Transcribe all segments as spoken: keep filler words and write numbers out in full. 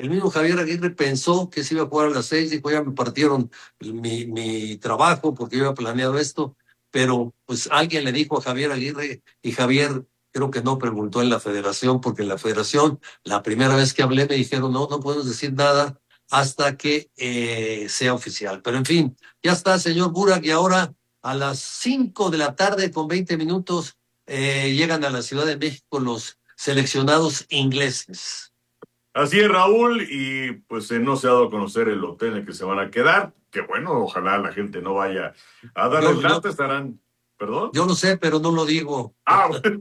el mismo Javier Aguirre pensó que se iba a jugar a las seis, dijo, ya me partieron mi, mi trabajo porque yo había planeado esto, pero pues alguien le dijo a Javier Aguirre y Javier creo que no preguntó en la federación, porque en la federación la primera vez que hablé me dijeron, no, no podemos decir nada hasta que eh, sea oficial. Pero en fin, ya está, señor Burak, y ahora a las cinco de la tarde con veinte minutos eh, llegan a la Ciudad de México los seleccionados ingleses. Así es, Raúl, y pues eh, no se ha dado a conocer el hotel en el que se van a quedar. Que bueno, ojalá la gente no vaya a darles Yo, yo, lata, estarán, ¿perdón? yo lo sé, pero no lo digo. Ah, bueno.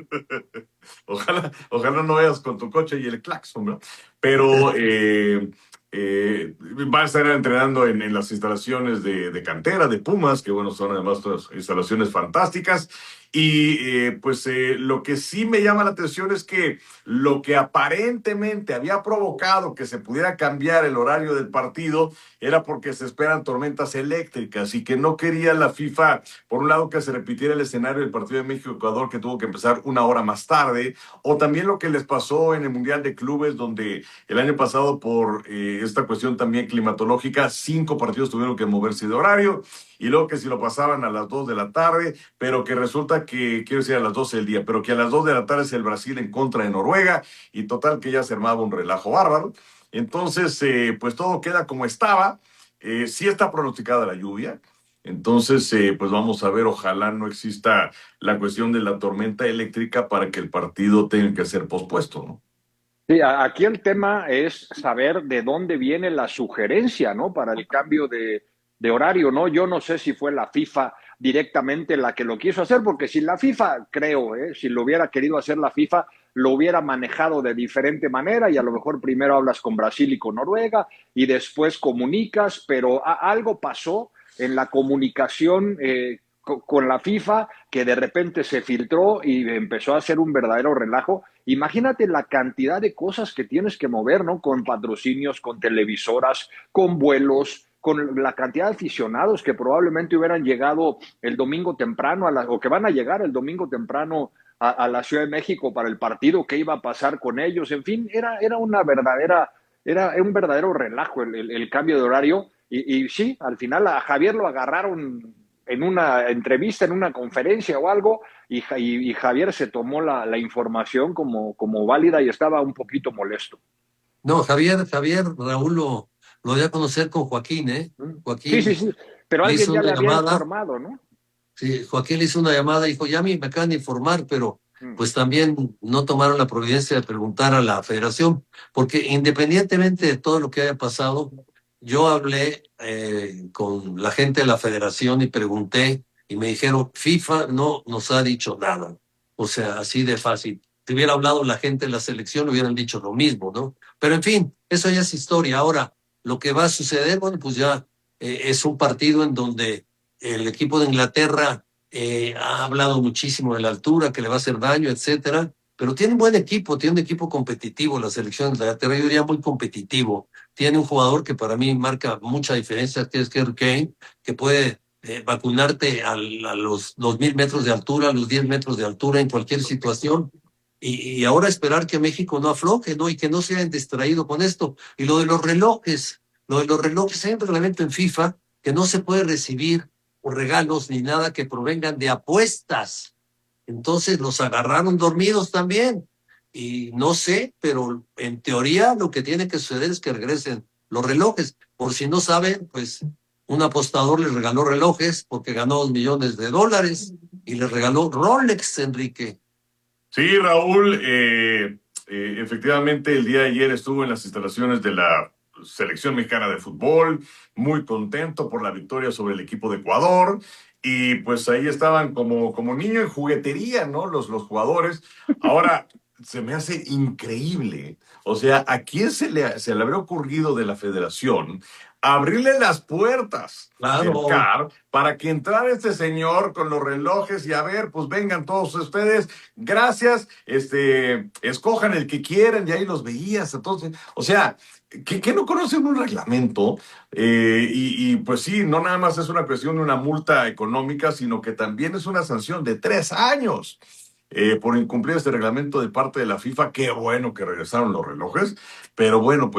Ojalá, ojalá no vayas con tu coche y el claxon, ¿no? Pero eh, eh, va a estar entrenando en, en las instalaciones de, de cantera, de Pumas, que bueno, son además todas instalaciones fantásticas. Y eh, pues eh, lo que sí me llama la atención es que lo que aparentemente había provocado que se pudiera cambiar el horario del partido era porque se esperan tormentas eléctricas y que no quería la FIFA, por un lado, que se repitiera el escenario del partido de México-Ecuador, que tuvo que empezar una hora más tarde, o también lo que les pasó en el Mundial de Clubes, donde el año pasado por eh, esta cuestión también climatológica, cinco partidos tuvieron que moverse de horario, y luego que si lo pasaban a las dos de la tarde, pero que resulta que, quiero decir a las doce del día, pero que a las dos de la tarde es el Brasil en contra de Noruega, y total que ya se armaba un relajo bárbaro. Entonces, eh, pues todo queda como estaba. Eh, sí está pronosticada la lluvia. Entonces, eh, pues vamos a ver, ojalá no exista la cuestión de la tormenta eléctrica para que el partido tenga que ser pospuesto, ¿no? Sí, a- aquí el tema es saber de dónde viene la sugerencia, ¿no? Para el cambio de, de horario, ¿no? Yo no sé si fue la FIFA directamente la que lo quiso hacer, porque si la FIFA, creo, ¿eh? Si lo hubiera querido hacer la FIFA, lo hubiera manejado de diferente manera y a lo mejor primero hablas con Brasil y con Noruega y después comunicas, pero a- algo pasó en la comunicación eh, co- con la FIFA que de repente se filtró y empezó a hacer un verdadero relajo. Imagínate la cantidad de cosas que tienes que mover, ¿no? Con patrocinios, con televisoras, con vuelos, con la cantidad de aficionados que probablemente hubieran llegado el domingo temprano a la, o que van a llegar el domingo temprano a, a la Ciudad de México para el partido, qué iba a pasar con ellos, en fin, era, era una verdadera, era un verdadero relajo el, el, el cambio de horario. Y, y sí, al final a Javier lo agarraron en una entrevista, en una conferencia o algo, y, y, y Javier se tomó la, la información como, como válida y estaba un poquito molesto. No, Javier, Javier, Raúl lo, lo dio a conocer con Joaquín, ¿eh? Sí, sí, Joaquín sí, pero le alguien hizo ya una le había llamada. informado, ¿no? Sí, Joaquín le hizo una llamada y dijo, ya a mí me acaban de informar, pero Mm. pues también no tomaron la providencia de preguntar a la federación, porque independientemente de todo lo que haya pasado, yo hablé eh, con la gente de la federación y pregunté y me dijeron, FIFA no nos ha dicho nada. O sea, así de fácil. Si hubiera hablado la gente de la selección, hubieran dicho lo mismo, ¿no? Pero en fin, eso ya es historia. Ahora, lo que va a suceder, bueno, pues ya eh, es un partido en donde el equipo de Inglaterra eh, ha hablado muchísimo de la altura, que le va a hacer daño, etcétera, pero tiene un buen equipo, tiene un equipo competitivo, la selección de Inglaterra, yo diría muy competitivo. Tiene un jugador que para mí marca mucha diferencia, que es Harry Kane, que puede eh, vacunarte al, a los dos mil metros de altura, a los diez metros de altura en cualquier situación. Y, y ahora esperar que México no afloje, ¿no? Y que no se hayan distraído con esto. Y lo de los relojes, lo de los relojes, hay un reglamento en FIFA que no se puede recibir o regalos ni nada que provengan de apuestas. Entonces los agarraron dormidos también. Y no sé, pero en teoría lo que tiene que suceder es que regresen los relojes. Por si no saben, pues un apostador les regaló relojes porque ganó dos millones de dólares y les regaló Rolex, Enrique. Sí, Raúl, eh, eh, efectivamente el día de ayer estuvo en las instalaciones de la Selección Mexicana de Fútbol, muy contento por la victoria sobre el equipo de Ecuador, y pues ahí estaban como, como niño en juguetería, ¿no? Los, los jugadores. Ahora, se me hace increíble, o sea, ¿a quién se le, se le habría ocurrido de la federación abrirle las puertas del Claro. C A R para que entrara este señor con los relojes y a ver, pues vengan todos ustedes, gracias, este, escojan el que quieran y ahí los veías, entonces, o sea, que, que no conocen un reglamento eh, y, y pues sí, no nada más es una cuestión de una multa económica, sino que también es una sanción de tres años. Eh, por incumplir este reglamento de parte de la FIFA, qué bueno que regresaron los relojes, pero bueno, pues